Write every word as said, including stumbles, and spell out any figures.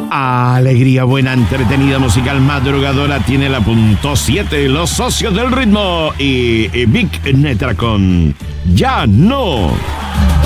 Alegría, buena, entretenida, musical, madrugadora, tiene la punto siete, los socios del ritmo y, y Vic Netra con Ya No.